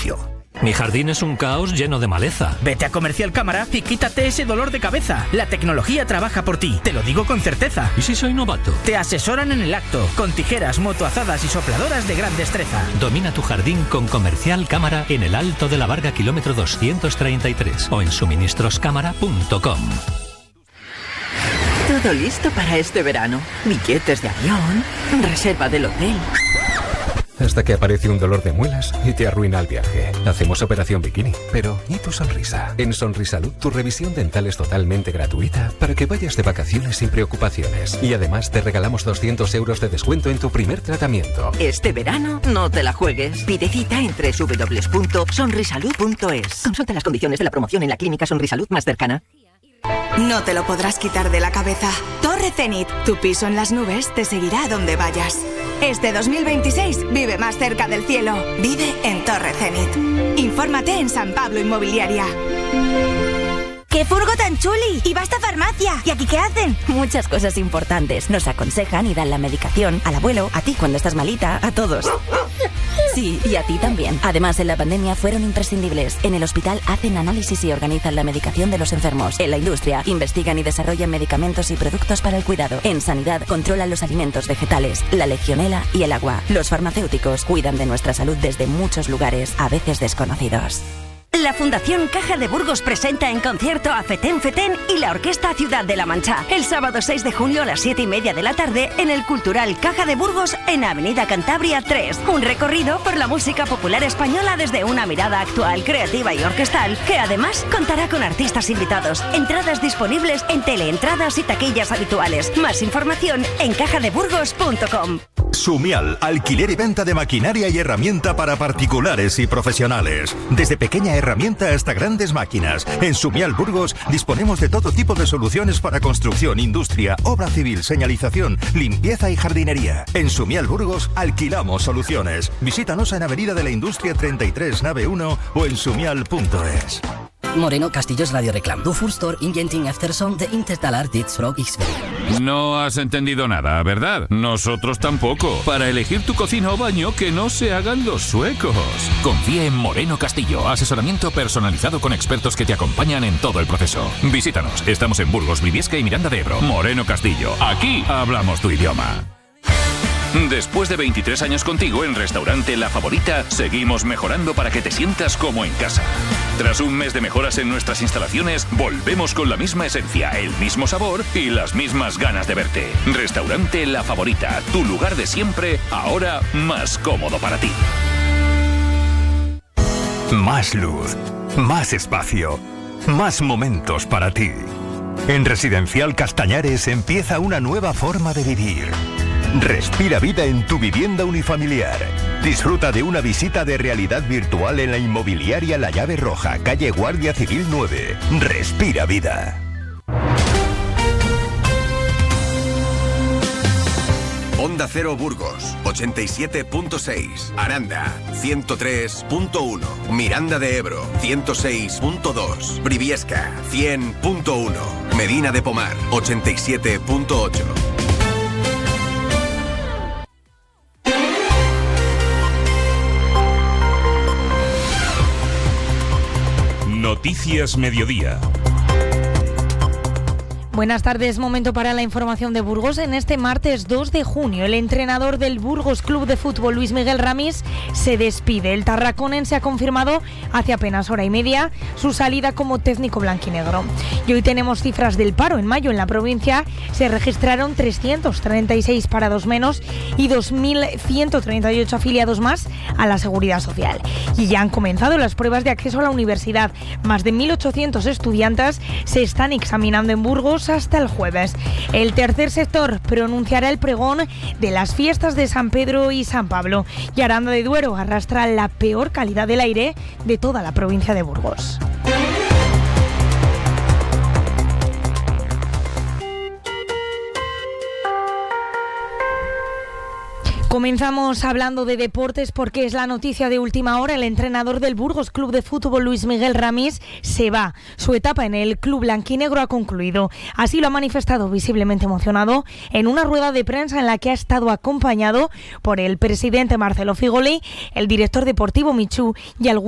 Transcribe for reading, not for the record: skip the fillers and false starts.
servicio. Mi jardín es un caos lleno de maleza. Vete a Comercial Cámara y quítate ese dolor de cabeza. La tecnología trabaja por ti, te lo digo con certeza. ¿Y si soy novato? Te asesoran en el acto, con tijeras, motoazadas y sopladoras de gran destreza. Domina tu jardín con Comercial Cámara en el Alto de la Varga, kilómetro 233 o en suministroscámara.com. Todo listo para este verano. Billetes de avión, reserva del hotel. Hasta que aparece un dolor de muelas y te arruina el viaje. Hacemos operación bikini. Pero, ¿y tu sonrisa? En Sonrisalud, tu revisión dental es totalmente gratuita para que vayas de vacaciones sin preocupaciones. Y además te regalamos 200 euros de descuento en tu primer tratamiento. Este verano no te la juegues. Pide cita en www.sonrisalud.es. Consulta las condiciones de la promoción en la clínica Sonrisalud más cercana. No te lo podrás quitar de la cabeza. Torre Zenit, tu piso en las nubes te seguirá donde vayas. Este 2026 vive más cerca del cielo. Vive en Torre Zenit. Infórmate en San Pablo Inmobiliaria. ¡Qué furgo tan chuli! ¡Y va a esta farmacia! ¿Y aquí qué hacen? Muchas cosas importantes. Nos aconsejan y dan la medicación al abuelo, a ti cuando estás malita, a todos. Sí, y a ti también. Además, en la pandemia fueron imprescindibles. En el hospital hacen análisis y organizan la medicación de los enfermos. En la industria investigan y desarrollan medicamentos y productos para el cuidado. En sanidad controlan los alimentos vegetales, la legionela y el agua. Los farmacéuticos cuidan de nuestra salud desde muchos lugares, a veces desconocidos. La Fundación Caja de Burgos presenta en concierto a Fetén Fetén y la Orquesta Ciudad de la Mancha el sábado 6 de junio a las 7:30 de la tarde en el Cultural Caja de Burgos en Avenida Cantabria 3. Un recorrido por la música popular española desde una mirada actual, creativa y orquestal que además contará con artistas invitados. Entradas disponibles en teleentradas y taquillas habituales. Más información en cajadeburgos.com. Sumial, alquiler y venta de maquinaria y herramienta para particulares y profesionales. Desde pequeña herramienta hasta grandes máquinas. En Sumial Burgos disponemos de todo tipo de soluciones para construcción, industria, obra civil, señalización, limpieza y jardinería. En Sumial Burgos alquilamos soluciones. Visítanos en Avenida de la Industria 33, nave 1 o en sumial.es. Moreno Castillos Radio Reclam. Du Furstor Ingenting Efterson de Intertalar Ditsfrog XV. No has entendido nada, ¿verdad? Nosotros tampoco. Para elegir tu cocina o baño, que no se hagan los suecos. Confía en Moreno Castillo. Asesoramiento personalizado con expertos que te acompañan en todo el proceso. Visítanos. Estamos en Burgos, Briviesca y Miranda de Ebro. Moreno Castillo. Aquí hablamos tu idioma. Después de 23 años contigo en Restaurante La Favorita, seguimos mejorando para que te sientas como en casa. Tras un mes de mejoras en nuestras instalaciones, volvemos con la misma esencia, el mismo sabor y las mismas ganas de verte. Restaurante La Favorita, tu lugar de siempre, ahora más cómodo para ti. Más luz, más espacio, más momentos para ti. En Residencial Castañares empieza una nueva forma de vivir. Respira vida en tu vivienda unifamiliar. Disfruta de una visita de realidad virtual en la inmobiliaria La Llave Roja, calle Guardia Civil 9. Respira vida. Onda Cero Burgos, 87.6. Aranda, 103.1. Miranda de Ebro, 106.2. Briviesca, 100.1. Medina de Pomar, 87.8. Noticias Mediodía. Buenas tardes, momento para la información de Burgos. En este martes 2 de junio, el entrenador del Burgos Club de Fútbol, Luis Miguel Ramis, se despide. El tarraconense ha confirmado hace apenas hora y media su salida como técnico blanquinegro. Y hoy tenemos cifras del paro. En mayo en la provincia se registraron 336 parados menos y 2.138 afiliados más a la Seguridad Social. Y ya han comenzado las pruebas de acceso a la universidad. Más de 1.800 estudiantes se están examinando en Burgos hasta el jueves. El tercer sector pronunciará el pregón de las fiestas de San Pedro y San Pablo. Y Aranda de Duero arrastra la peor calidad del aire de toda la provincia de Burgos. Comenzamos hablando de deportes porque es la noticia de última hora. El entrenador del Burgos Club de Fútbol, Luis Miguel Ramis, se va. Su etapa en el club blanquinegro ha concluido. Así lo ha manifestado visiblemente emocionado en una rueda de prensa en la que ha estado acompañado por el presidente Marcelo Figoli, el director deportivo Michu y algunos